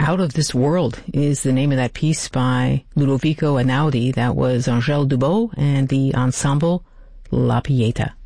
Out of This World is the name of that piece by Ludovico Einaudi. That was Angèle Dubos and the ensemble La Pieta.